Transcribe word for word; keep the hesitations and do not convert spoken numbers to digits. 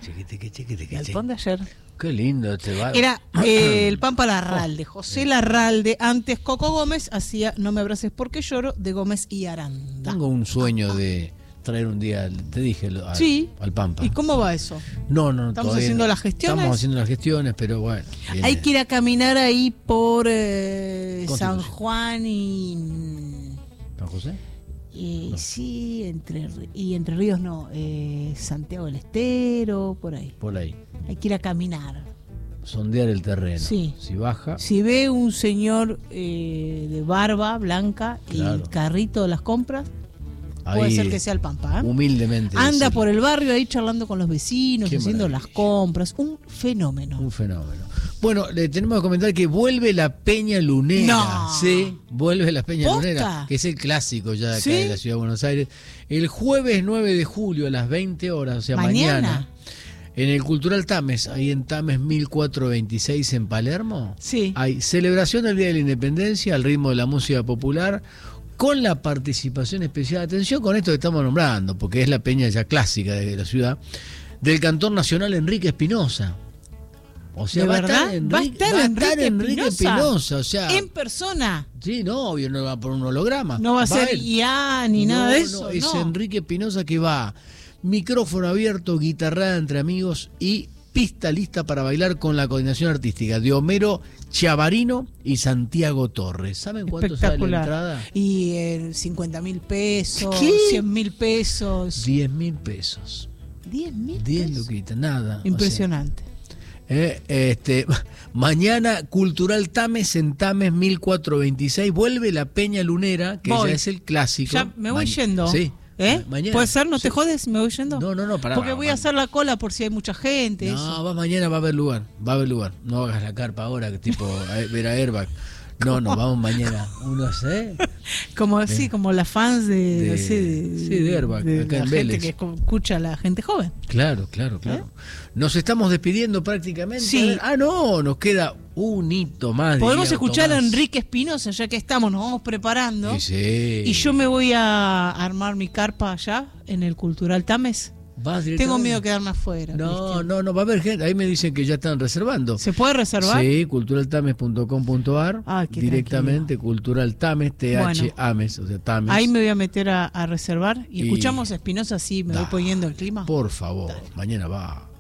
Chiquitiqui, chiquitiqui, Galpón de ayer. Qué lindo este bar. Era eh, el Pampa Larralde, José Larralde. Antes Coco Gómez hacía No me abraces porque lloro, de Gómez y Aranda. Tengo un sueño de traer un día, te dije, al, sí. al Pampa. ¿Y cómo va eso? No, no, ¿Estamos haciendo no. las gestiones? Estamos haciendo las gestiones, pero bueno. Viene. Hay que ir a caminar ahí por eh, San Juan y... ¿San José? Y, no. Sí, entre, y Entre Ríos no, eh, Santiago del Estero, por ahí. Por ahí. Hay que ir a caminar. Sondear el terreno. Sí. Si baja. Si ve un señor eh, de barba blanca claro. y carrito de las compras, ahí, puede ser que sea el Pampa. ¿eh? Humildemente. Anda decirlo. por el barrio ahí charlando con los vecinos, Qué haciendo maravilla. las compras. Un fenómeno. Un fenómeno. Bueno, le tenemos que comentar que vuelve la Peña Lunera. No. Sí, vuelve la Peña ¿Posta? Lunera, que es el clásico ya de acá ¿Sí? de la Ciudad de Buenos Aires. El jueves nueve de julio a las veinte horas, o sea, mañana, mañana en el Cultural Tames, ahí en Tames mil cuatrocientos veintiséis en Palermo, sí. hay celebración del Día de la Independencia al ritmo de la música popular, con la participación especial, atención con esto que estamos nombrando, porque es la peña ya clásica de la ciudad, del cantor nacional Enrique Espinosa. O sea, ¿De va, verdad? A estar Enrique, ¿Va a estar va a Enrique estar Enrique Espinosa? Espinosa, o sea, en persona. sí, no, obvio, no va por un holograma. No va a ser él. I A ni No, nada de no, eso. es no. Enrique Espinosa que va, micrófono abierto, guitarrada entre amigos y pista lista para bailar con la coordinación artística de Homero Chavarino y Santiago Torres. ¿Saben cuánto sale la entrada? Y eh, cincuenta mil pesos, ¿Qué? cien mil pesos. diez mil pesos. diez mil diez pesos. luquitas, nada. Impresionante. O sea, eh, este, mañana Cultural Tames en Tames mil cuatrocientos veintiséis. Vuelve la Peña Lunera, que Voy. ya es el clásico. Ya me voy Ma- yendo. Sí. ¿Eh? Mañana. ¿Puede ser? ¿No Sí. te jodes? ¿Me voy yendo? No, no, no, pará. Porque voy a hacer la cola por si hay mucha gente. No, eso. va mañana, va a haber lugar, va a haber lugar. No hagas la carpa ahora, que tipo a- ver a Airbag. No, no, vamos mañana. Uno sé. Como así, como las fans de, De- no sé, de, sí, de Airbag, de acá la en gente Vélez. que escucha a la gente joven. Claro, claro, claro. Nos estamos despidiendo prácticamente. Sí. A ver, ah, no, nos queda un hito más. Podemos diría escuchar Tomás. a Enrique Espinosa, ya que estamos, nos vamos preparando. Sí, sí. Y yo me voy a armar mi carpa allá, en el Cultural Tames. ¿Vas Tengo directamente? miedo de quedarme afuera. No, Cristian. no, no, va a haber gente. Ahí me dicen que ya están reservando. ¿Se puede reservar? Sí, culturaltames punto com punto ar. Ah, qué directamente, Cultural Tames, T H Bueno. Ames, o sea, Tames. Ahí me voy a meter a, a reservar y, Y- escuchamos a Espinosa, así me voy Da. poniendo el clima. Por favor, mañana va.